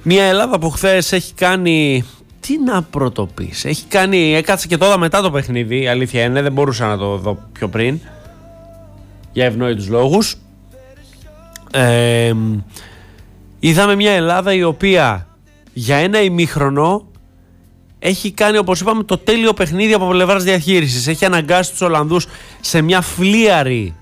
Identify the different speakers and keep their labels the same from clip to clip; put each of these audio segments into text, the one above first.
Speaker 1: Μια Ελλάδα που χθες έχει κάνει... Τι να πρωτοπείς. Έκατσε και τώρα μετά το παιχνίδι. Η αλήθεια είναι, δεν μπορούσα να το δω πιο πριν. Για ευνόητους λόγους. Είδαμε μια Ελλάδα η οποία για ένα ημίχρονο έχει κάνει, όπως είπαμε, το τέλειο παιχνίδι από πλευράς διαχείρισης. Έχει αναγκάσει τους Ολλανδούς σε μια φλίαρη,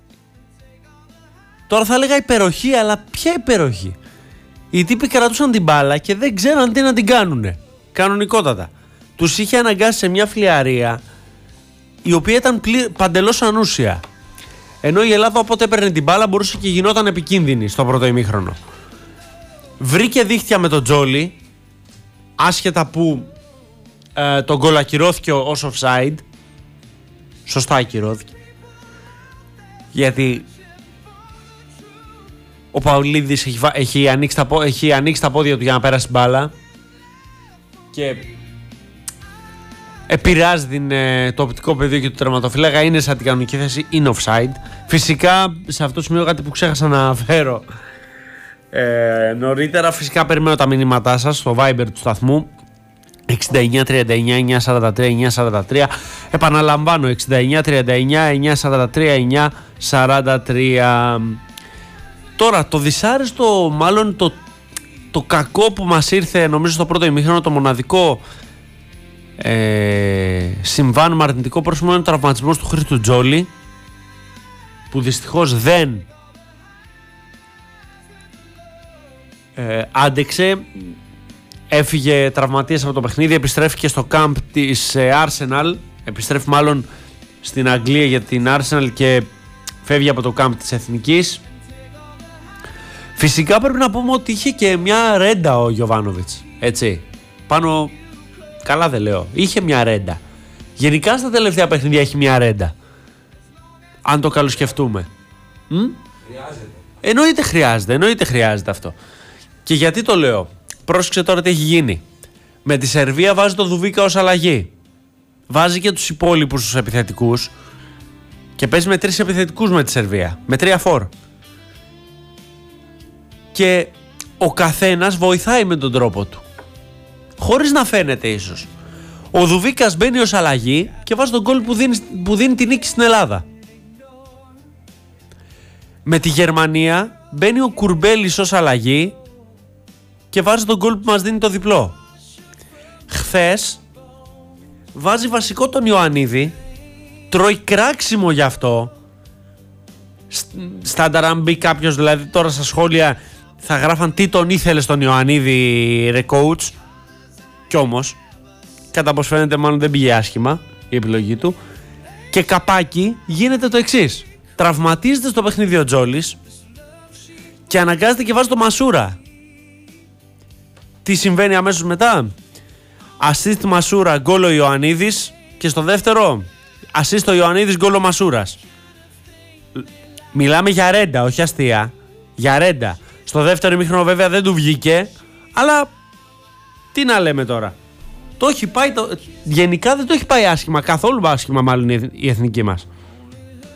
Speaker 1: τώρα θα έλεγα υπεροχή, αλλά ποια υπεροχή. Οι τύποι κρατούσαν την μπάλα και δεν ξέραν τι να την κάνουνε. Κανονικότατα. Τους είχε αναγκάσει σε μια φλιαρία η οποία ήταν παντελώς ανούσια. Ενώ η Ελλάδα όποτε έπαιρνε την μπάλα μπορούσε και γινόταν επικίνδυνη στο πρώτο ημίχρονο. Βρήκε δίχτυα με τον Τζόλι, άσχετα που τον γκολ ακυρώθηκε ως offside. Σωστά ακυρώθηκε. Γιατί ο Παουλίδης έχει ανοίξει τα πόδια του για να πέρασε μπάλα και επηρεάζει το οπτικό πεδίο και του τερματοφύλακα. Είναι σαν την κανονική θέση, είναι offside. Φυσικά σε αυτό το σημείο κάτι που ξέχασα να αναφέρω νωρίτερα, φυσικά περιμένω τα μηνύματά σας στο Viber του σταθμού 69 39 943 943. Επαναλαμβάνω 69 39 943 943. Τώρα το δυσάρεστο, μάλλον το κακό που μας ήρθε νομίζω στο πρώτο ημίχρονο, το μοναδικό συμβάν με αρνητικό πρόσημο, είναι ο τραυματισμός του Χρήστου Τζόλι, που δυστυχώς δεν άντεξε. Έφυγε τραυματίας από το παιχνίδι, επιστρέφει και στο κάμπ της Arsenal, επιστρέφει μάλλον στην Αγγλία για την Arsenal και φεύγει από το κάμπ της Εθνικής. Φυσικά πρέπει να πούμε ότι είχε και μια ρέντα ο Γιοβάνοβιτς, έτσι, πάνω, καλά δεν λέω, είχε μια ρέντα. Γενικά στα τελευταία παιχνίδια έχει μια ρέντα, αν το καλοσκεφτούμε. Χρειάζεται. Εννοείται χρειάζεται αυτό. Και γιατί το λέω? Πρόσεξε τώρα τι έχει γίνει. Με τη Σερβία βάζει το Δουβίκα ως αλλαγή. Βάζει και τους υπόλοιπους τους επιθετικούς και παίζει με 3 επιθετικούς με τη Σερβία, με 3 φορ. Και ο καθένας βοηθάει με τον τρόπο του, χωρίς να φαίνεται ίσως. Ο Δουβίκας μπαίνει ως αλλαγή και βάζει τον γκολ που δίνει τη νίκη στην Ελλάδα. Με τη Γερμανία μπαίνει ο Κουρμπέλης ως αλλαγή και βάζει τον γκολ που μας δίνει το διπλό. Χθες βάζει βασικό τον Ιωαννίδη, τρώει κράξιμο γι' αυτό. Στάνταρ, αν μπει κάποιος δηλαδή τώρα στα σχόλια θα γράφαν τι τον ήθελε στον Ιωαννίδη ρε coach. Κι όμως κατά πως φαίνεται μάλλον δεν πήγε άσχημα η επιλογή του. Και καπάκι γίνεται το εξής: τραυματίζεται στο παιχνίδι ο Τζόλης και αναγκάζεται και βάζει το Μασούρα. Τι συμβαίνει αμέσως μετά? Assist Μασούρα, γκολ ο Ιωαννίδης, και στο δεύτερο assist ο Ιωαννίδης, γκολ ο Μασούρας. Μιλάμε για ρέντα, όχι αστεία. Για ρέντα. Στο δεύτερο ημίχρονο βέβαια δεν του βγήκε, αλλά τι να λέμε τώρα. Το έχει πάει, γενικά δεν το έχει πάει άσχημα, καθόλου άσχημα μάλλον η εθνική μας.